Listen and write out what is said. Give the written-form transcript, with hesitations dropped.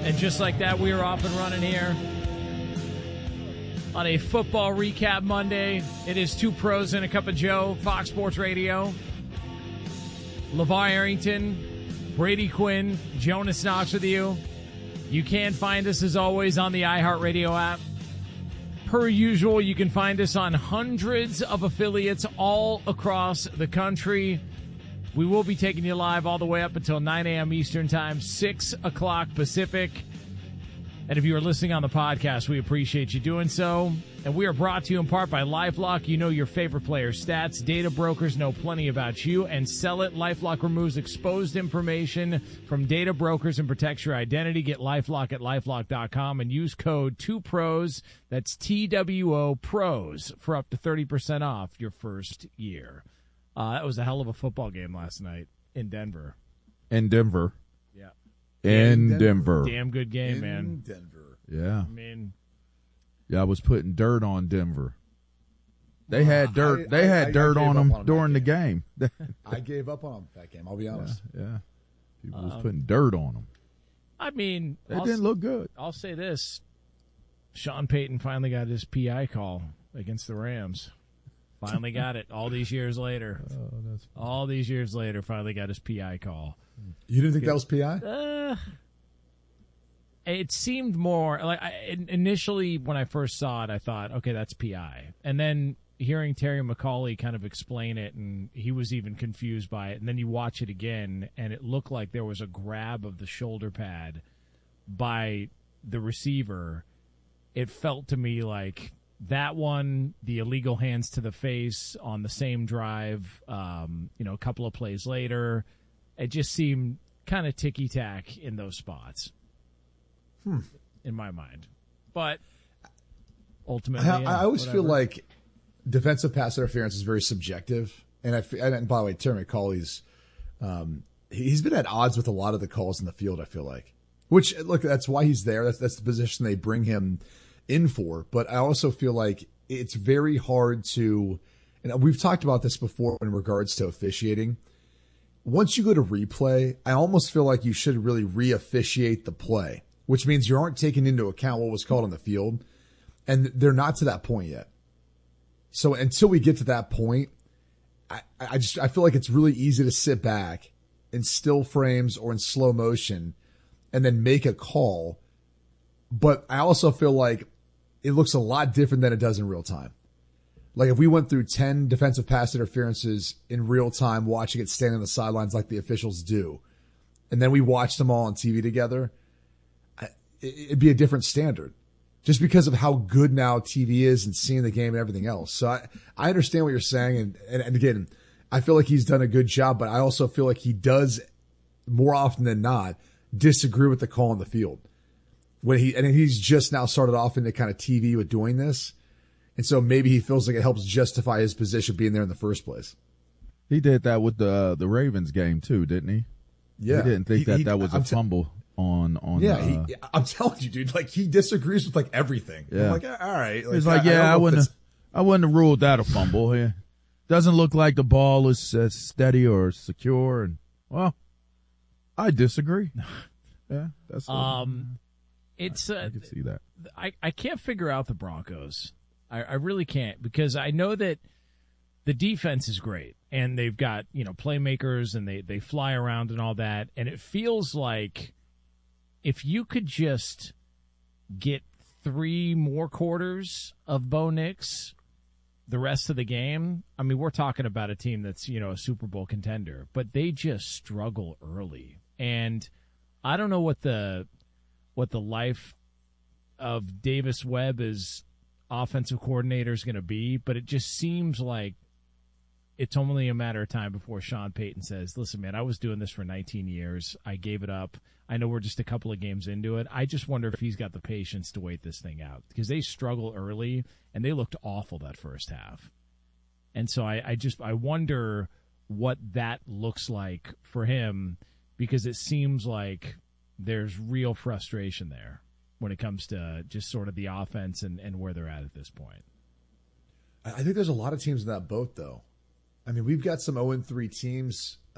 And just like that, we are off and running here on a football recap Monday. It is Two Pros and a Cup of Joe, Fox Sports Radio. LeVar Arrington, Brady Quinn, Jonas Knox with you. You can find us, as always, on the iHeartRadio app. Per usual, you can find us on hundreds of affiliates all across the country. We will be taking you live all the way up until 9 a.m. Eastern Time, 6 o'clock Pacific. And if you are listening on the podcast, we appreciate you doing so. And we are brought to you in part by LifeLock. You know your favorite players' stats. Data brokers know plenty about you and sell it. LifeLock removes exposed information from data brokers and protects your identity. Get LifeLock at LifeLock.com and use code 2PROS, that's TWO PROS, for up to 30% off your first year. That was a hell of a football game last night in Denver. In Denver. Yeah. In Denver. Damn good game, man. In Denver. Yeah. I mean, yeah, I was putting dirt on Denver. They had dirt. They had dirt on them during the game. I gave up on that game. I'll be honest. Yeah. People was putting dirt on them. I mean, They didn't look good. I'll say this. Sean Payton finally got his PI call against the Rams. Finally got it all these years later. All these years later, finally got his PI call. You didn't think that was PI? It seemed more like initially when I first saw it, I thought, okay, that's PI. And then hearing Terry McAulay kind of explain it, and he was even confused by it. And then you watch it again, and it looked like there was a grab of the shoulder pad by the receiver. It felt to me like that one, the illegal hands to the face on the same drive, a couple of plays later, it just seemed kind of ticky-tack in those spots, in my mind. But ultimately, I always feel like defensive pass interference is very subjective. And by the way, Terry McAuley's, he's been at odds with a lot of the calls in the field, I feel like. Which, look, that's why he's there. That's the position they bring him in for. But I also feel like it's very hard to, and we've talked about this before in regards to officiating. Once you go to replay, I almost feel like you should really re-officiate the play, which means you aren't taking into account what was called on the field. And they're not to that point yet. So until we get to that point, I feel like it's really easy to sit back in still frames or in slow motion and then make a call. But I also feel like it looks a lot different than it does in real time. Like if we went through 10 defensive pass interferences in real time, watching it stand on the sidelines like the officials do, and then we watched them all on TV together, it'd be a different standard just because of how good now TV is and seeing the game and everything else. So I understand what you're saying. And again, I feel like he's done a good job, but I also feel like he does more often than not disagree with the call on the field. He's just now started off into kind of TV with doing this. And so maybe he feels like it helps justify his position being there in the first place. He did that with the Ravens game too, didn't he? Yeah. He didn't think that was a fumble on. Yeah, I'm telling you, dude. Like he disagrees with like everything. Yeah. I'm like, all right. He's like, I wouldn't have ruled that a fumble. It doesn't look like the ball is steady or secure, and well, I disagree. Yeah, that's it's I can see that. I can't figure out the Broncos. I really can't, because I know that the defense is great and they've got, playmakers and they fly around and all that. And it feels like if you could just get 3 more quarters of Bo Nix the rest of the game, I mean, we're talking about a team that's, a Super Bowl contender, but they just struggle early. And I don't know what the life of Davis Webb as offensive coordinator is going to be, but it just seems like it's only a matter of time before Sean Payton says, listen, man, I was doing this for 19 years. I gave it up. I know we're just a couple of games into it. I just wonder if he's got the patience to wait this thing out, because they struggle early and they looked awful that first half. And so I wonder what that looks like for him, because it seems like there's real frustration there when it comes to just sort of the offense and where they're at this point. I think there's a lot of teams in that boat, though. I mean, we've got some 0-3 teams